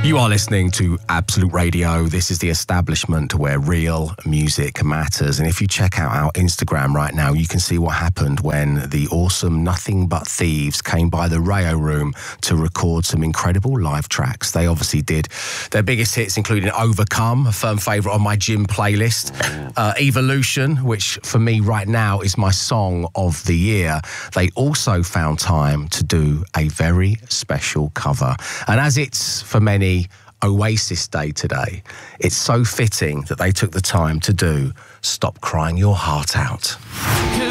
You are listening to Absolute Radio. This is the establishment where real music matters. And if you check out our Instagram right now, you can see what happened when the awesome Nothing But Thieves came by the Rayo Room to record some incredible live tracks. They obviously did their biggest hits, including Overcome, a firm favourite on my gym playlist, Evolution, which for me right now is my song of the year. They also found time to do a very special cover. And as it's for many Oasis Day today, it's so fitting that they took the time to do Stop Crying Your Heart Out.